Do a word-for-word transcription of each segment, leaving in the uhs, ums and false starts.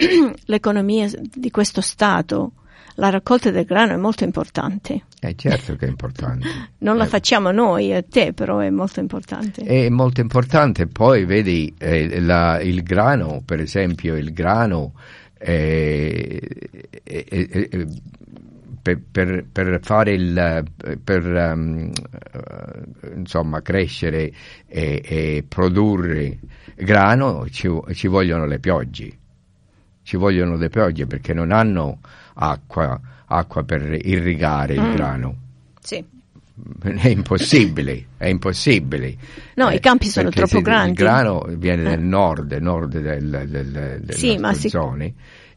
l'economia di questo Stato, la raccolta del grano è molto importante. Eh, certo che è importante. Non la eh. facciamo noi e te, però è molto importante. È molto importante. Poi vedi eh, la, il grano, per esempio, il grano eh, eh, eh, eh, per, per, per fare il per um, uh, insomma crescere e, e produrre grano ci, ci vogliono le piogge. Ci vogliono le piogge perché non hanno acqua, acqua per irrigare il mm. grano. Sì. È impossibile, è impossibile. No, eh, i campi sono troppo si, grandi. Il grano viene eh. dal nord, nord del, del, delle sì, ma si... zone,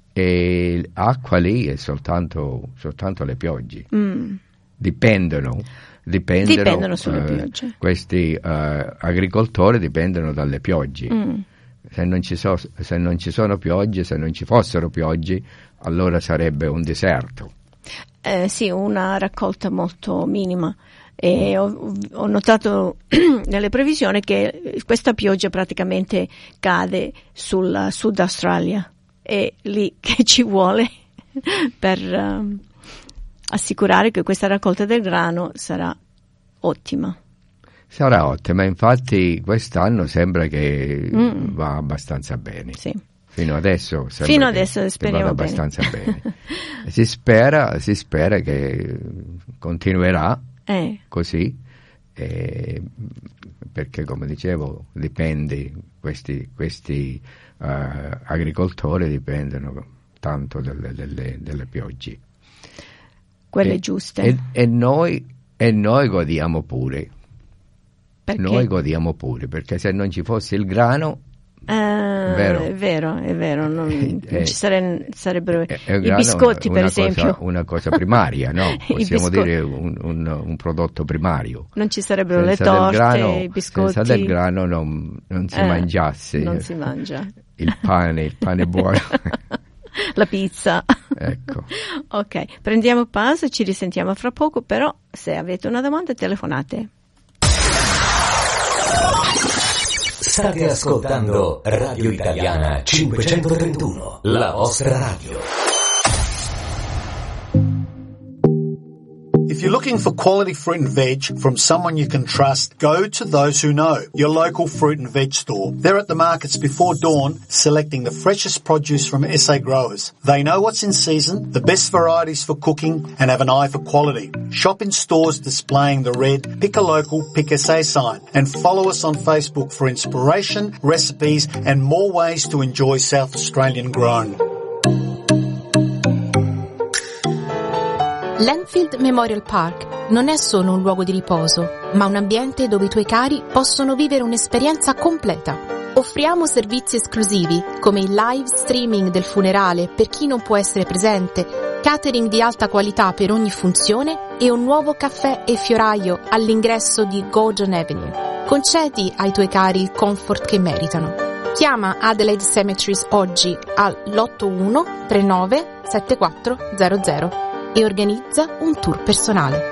e l'acqua lì è soltanto, soltanto le piogge. Mm. Dipendono. Dipendono, dipendono sulle uh, piogge. Questi uh, agricoltori dipendono dalle piogge. Mm. Se non, ci so, se non ci sono piogge, se non ci fossero piogge, allora sarebbe un deserto. Eh, sì, una raccolta molto minima. E ho, ho notato nelle previsioni che questa pioggia praticamente cade sul Sud Australia. È lì che ci vuole per um, assicurare che questa raccolta del grano sarà ottima. Sarà ottima, infatti quest'anno sembra che mm. va abbastanza bene. Sì. Fino adesso sembra Fino che, adesso che vada bene. abbastanza bene. si spera, si spera che continuerà eh. così, eh, perché come dicevo dipende, questi, questi uh, agricoltori dipendono tanto delle, delle, delle piogge. Quelle e, giuste. E, e, noi, e noi godiamo pure. Perché? Noi godiamo pure, perché se non ci fosse il grano, uh, vero. è vero, è vero, non, eh, non ci sare, sarebbero eh, eh, i biscotti, una, per una esempio. Cosa, una cosa primaria, no? Possiamo biscotti. dire un, un, un prodotto primario. Non ci sarebbero senza le torte, grano, i biscotti. Senza del grano non, non si eh, mangiasse. Non si mangia. Il pane, il pane buono. La pizza. Ecco. Ok, prendiamo pausa e ci risentiamo fra poco, però se avete una domanda telefonate. State ascoltando Radio Italiana cinquecentotrentuno, la vostra radio. If you're looking for quality fruit and veg from someone you can trust, go to Those Who Know, your local fruit and veg store. They're at the markets before dawn, selecting the freshest produce from S A growers. They know what's in season, the best varieties for cooking, and have an eye for quality. Shop in stores displaying the red Pick a Local, Pick S A sign, and follow us on Facebook for inspiration, recipes, and more ways to enjoy South Australian grown. L'Enfield Memorial Park non è solo un luogo di riposo, ma un ambiente dove i tuoi cari possono vivere un'esperienza completa. Offriamo servizi esclusivi come il live streaming del funerale per chi non può essere presente, catering di alta qualità per ogni funzione e un nuovo caffè e fioraio all'ingresso di Gordon Avenue. Concedi ai tuoi cari il comfort che meritano. Chiama Adelaide Cemeteries oggi all'otto uno tre nove sette quattro zero zero e organizza un tour personale.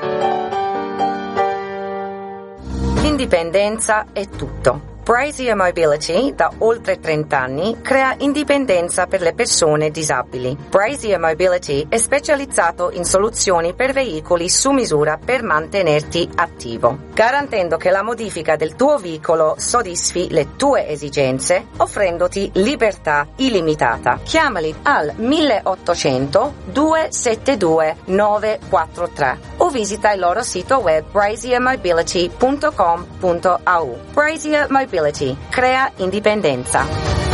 L'indipendenza è tutto. Brazier Mobility, da oltre trenta anni, crea indipendenza per le persone disabili. Brazier Mobility è specializzato in soluzioni per veicoli su misura per mantenerti attivo, garantendo che la modifica del tuo veicolo soddisfi le tue esigenze, offrendoti libertà illimitata. Chiamali al milleottocento due sette due nove quattro tre o visita il loro sito web brazier mobility punto com punto a u. Brazier Mobility crea indipendenza.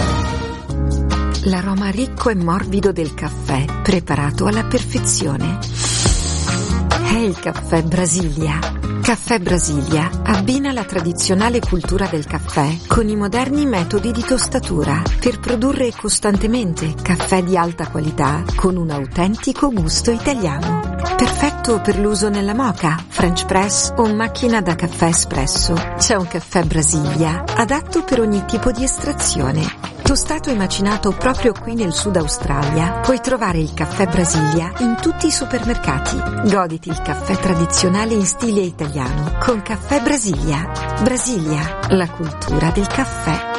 L'aroma ricco e morbido del caffè, preparato alla perfezione. È il caffè Brasilia. Caffè Brasilia abbina la tradizionale cultura del caffè con i moderni metodi di tostatura per produrre costantemente caffè di alta qualità con un autentico gusto italiano. Perfetto per l'uso nella moka, French press o macchina da caffè espresso. C'è un caffè Brasilia adatto per ogni tipo di estrazione. Tostato e macinato proprio qui nel Sud Australia, puoi trovare il caffè Brasilia in tutti i supermercati. Goditi il caffè tradizionale in stile italiano con Caffè Brasilia. Brasilia, la cultura del caffè.